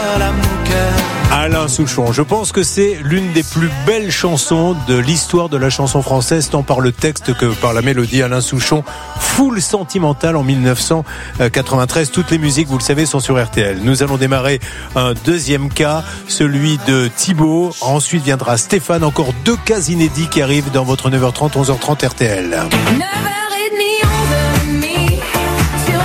Alain Souchon, je pense que c'est l'une des plus belles chansons de l'histoire de la chanson française, tant par le texte que par la mélodie. Alain Souchon, full sentimental en 1993. Toutes les musiques, vous le savez, sont sur RTL. Nous allons démarrer un deuxième cas, celui de Thibaut. Ensuite viendra Stéphane. Encore 2 cas inédits qui arrivent dans votre 9h30, 11h30 RTL. 9h30, 11h30 sur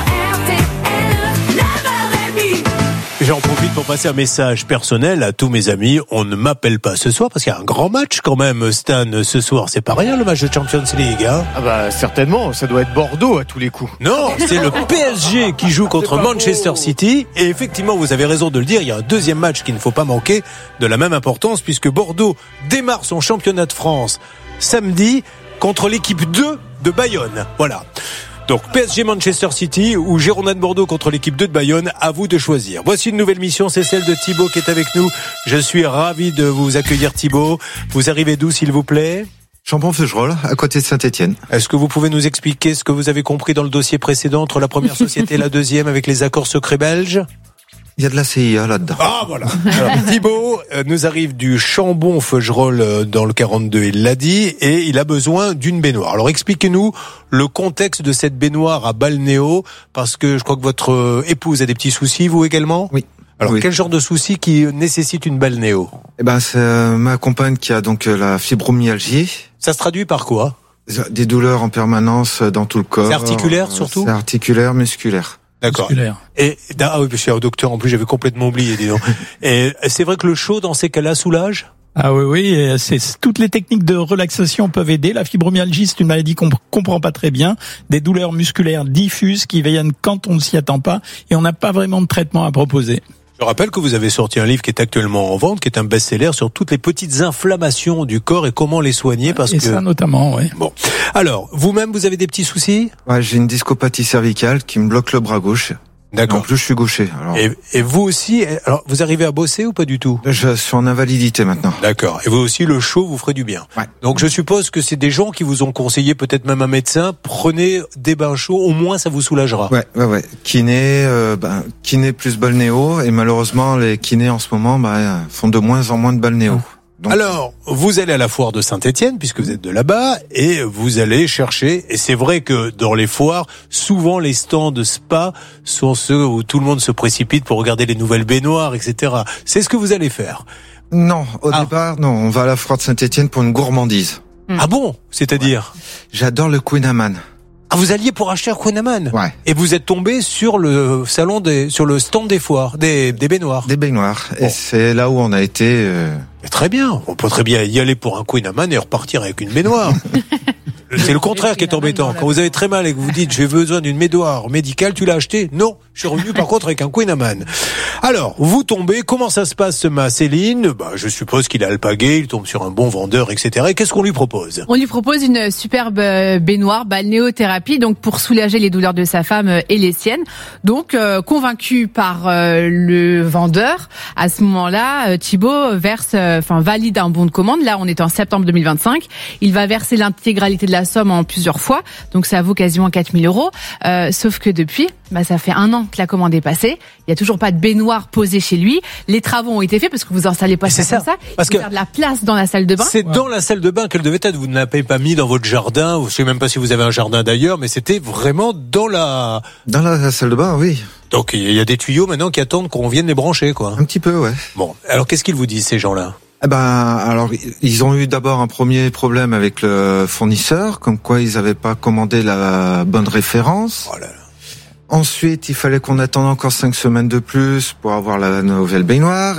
RTL. 9h30. J'en profite pour passer un message personnel à tous mes amis. On ne m'appelle pas ce soir parce qu'il y a un grand match quand même, Stan, ce soir. C'est pas rien le match de Champions League, hein? Ah bah certainement, ça doit être Bordeaux à tous les coups. Non, c'est le PSG qui joue contre Manchester City. Et effectivement, vous avez raison de le dire, il y a un deuxième match qu'il ne faut pas manquer de la même importance puisque Bordeaux démarre son championnat de France samedi contre l'équipe 2 de Bayonne. Voilà. Donc PSG Manchester City ou Girondins de Bordeaux contre l'équipe 2 de Bayonne, à vous de choisir. Voici une nouvelle mission, c'est celle de Thibaut qui est avec nous. Je suis ravi de vous accueillir Thibaut. Vous arrivez d'où s'il vous plaît ? Chambon-Feugerolles, à côté de Saint-Étienne. Est-ce que vous pouvez nous expliquer ce que vous avez compris dans le dossier précédent entre la première société et la deuxième avec les accords secrets belges ? Il y a de la CIA là-dedans. Ah, voilà. Alors, Thibaut nous arrive du Chambon-Feugerolles dans le 42, il l'a dit, et il a besoin d'une baignoire. Alors, expliquez-nous le contexte de cette baignoire à Balnéo, parce que je crois que votre épouse a des petits soucis, vous également ? Oui. Alors, oui. Quel genre de soucis qui nécessite une balnéo ? Eh ben, c'est ma compagne qui a donc la fibromyalgie. Ça se traduit par quoi ? Des douleurs en permanence dans tout le corps. C'est articulaire surtout ? C'est articulaire, musculaire. D'accord. Musculaire. Et oui, je suis un docteur en plus, j'avais complètement oublié, dis donc. Et c'est vrai que le chaud dans ces cas-là soulage ? Ah oui, toutes les techniques de relaxation peuvent aider. La fibromyalgie, c'est une maladie qu'on comprend pas très bien, des douleurs musculaires diffuses qui viennent quand on ne s'y attend pas et on n'a pas vraiment de traitement à proposer. Je rappelle que vous avez sorti un livre qui est actuellement en vente, qui est un best-seller sur toutes les petites inflammations du corps et comment les soigner, parce et ça notamment, oui. Bon. Alors, vous-même, vous avez des petits soucis ? Ouais, j'ai une discopathie cervicale qui me bloque le bras gauche. D'accord. En plus, je suis gaucher. Alors... Et vous aussi, alors, vous arrivez à bosser ou pas du tout ? Je suis en invalidité maintenant. D'accord. Et vous aussi, le chaud vous ferait du bien. Ouais. Donc, je suppose que c'est des gens qui vous ont conseillé, peut-être même un médecin, prenez des bains chauds, au moins ça vous soulagera. Ouais. Kiné plus balnéo, et malheureusement, les kinés en ce moment, font de moins en moins de balnéo. Donc... Alors, vous allez à la foire de Saint-Étienne, puisque vous êtes de là-bas, et vous allez chercher, et c'est vrai que dans les foires, souvent les stands de spa sont ceux où tout le monde se précipite pour regarder les nouvelles baignoires, etc. C'est ce que vous allez faire? Non, au départ, non, on va à la foire de Saint-Étienne pour une gourmandise. Ah bon? C'est-à-dire? J'adore le Queen Amman. Ah, vous alliez pour acheter un Queen Amman? Ouais. Et vous êtes tombé sur le sur le stand des foires, des baignoires. Des baignoires. Bon. Et c'est là où on a été, Très bien. On peut très bien y aller pour un Queen Amman et repartir avec une baignoire. C'est le contraire qui est embêtant. Quand vous avez très mal et que vous dites j'ai besoin d'une baignoire médicale, tu l'as acheté? Non. Je suis revenu par contre avec un Queen Amman. Alors, vous tombez, comment ça se passe, ma Céline? Je suppose qu'il a alpagué, il tombe sur un bon vendeur, etc. Et qu'est-ce qu'on lui propose? On lui propose une superbe baignoire, balnéothérapie, donc pour soulager les douleurs de sa femme et les siennes. Donc, convaincu par le vendeur, à ce moment-là, Thibaut valide un bon de commande. Là, on est en septembre 2025. Il va verser l'intégralité de la somme en plusieurs fois. Donc, ça vaut quasiment 4 000 €. Sauf que depuis, ça fait 1 an que la commande est passée. Il y a toujours pas de baignoire posée chez lui. Les travaux ont été faits parce que vous installez pas ça comme ça. Parce il faut faire de la place dans la salle de bain. C'est dans la salle de bain qu'elle devait être. Vous ne l'avez pas mis dans votre jardin. Je sais même pas si vous avez un jardin d'ailleurs, mais c'était vraiment dans la salle de bain, oui. Donc il y a des tuyaux maintenant qui attendent qu'on vienne les brancher, quoi. Un petit peu, ouais. Bon, alors qu'est-ce qu'ils vous disent ces gens-là? Alors ils ont eu d'abord un premier problème avec le fournisseur, comme quoi ils avaient pas commandé la bonne référence. Oh là là. Ensuite, il fallait qu'on attende encore 5 semaines de plus pour avoir la nouvelle baignoire.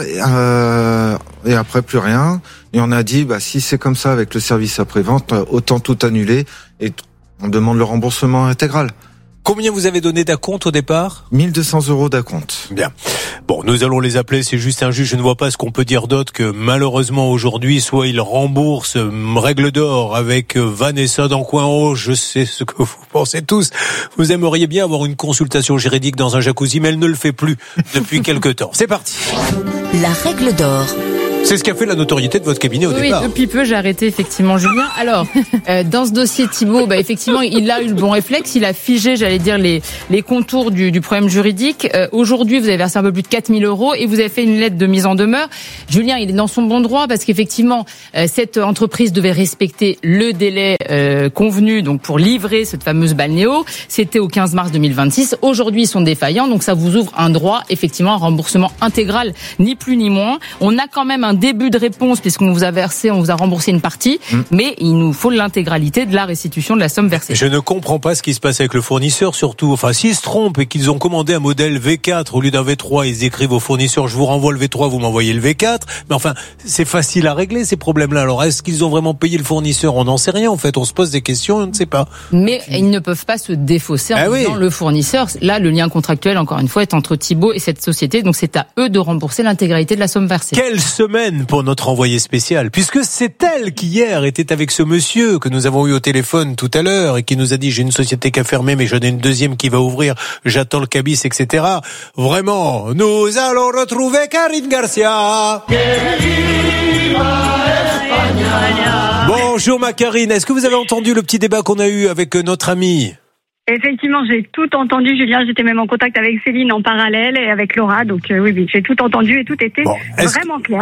Et après, plus rien. Et on a dit, si c'est comme ça avec le service après-vente, autant tout annuler. Et on demande le remboursement intégral. Combien vous avez donné d'acompte au départ? 1 200 € d'acompte. Bien. Bon, nous allons les appeler, c'est juste injuste. Je ne vois pas ce qu'on peut dire d'autre que malheureusement aujourd'hui, soit ils remboursent règle d'or avec Vanessa dans Coin Haut. Je sais ce que vous pensez tous. Vous aimeriez bien avoir une consultation juridique dans un jacuzzi, mais elle ne le fait plus depuis quelque temps. C'est parti. La règle d'or. C'est ce qui a fait la notoriété de votre cabinet au départ. Oui, depuis peu, j'ai arrêté effectivement Julien. Alors, dans ce dossier, Thibaut, effectivement, il a eu le bon réflexe. Il a figé, j'allais dire, les contours du problème juridique. Aujourd'hui, vous avez versé un peu plus de 4 000 € et vous avez fait une lettre de mise en demeure. Julien, il est dans son bon droit parce qu'effectivement, cette entreprise devait respecter le délai convenu donc pour livrer cette fameuse balnéo. C'était au 15 mars 2026. Aujourd'hui, ils sont défaillants, donc ça vous ouvre un droit, effectivement, un remboursement intégral, ni plus ni moins. On a quand même un début de réponse puisqu'on vous a remboursé une partie, mais il nous faut l'intégralité de la restitution de la somme versée. Je ne comprends pas ce qui se passe avec le fournisseur, surtout. Enfin, s'ils se trompent et qu'ils ont commandé un modèle V4 au lieu d'un V3, ils écrivent au fournisseur, je vous renvoie le V3, vous m'envoyez le V4. Mais enfin, c'est facile à régler ces problèmes-là. Alors, est-ce qu'ils ont vraiment payé le fournisseur? On n'en sait rien, en fait. On se pose des questions, on ne sait pas. Mais ils ne peuvent pas se défausser en disant le fournisseur. Là, le lien contractuel, encore une fois, est entre Thibaut et cette société. Donc, c'est à eux de rembourser l'intégralité de la somme versée. Quelle semaine pour notre envoyé spécial, puisque c'est elle qui hier était avec ce monsieur que nous avons eu au téléphone tout à l'heure et qui nous a dit j'ai une société qui a fermé mais j'en ai une deuxième qui va ouvrir, j'attends le cabis, etc. Vraiment, nous allons retrouver Karine Garcia. Bonjour ma Karine, est-ce que vous avez entendu le petit débat qu'on a eu avec notre ami? Effectivement, j'ai tout entendu, Julien. J'étais même en contact avec Céline en parallèle et avec Laura. Donc oui, j'ai tout entendu et tout était vraiment clair.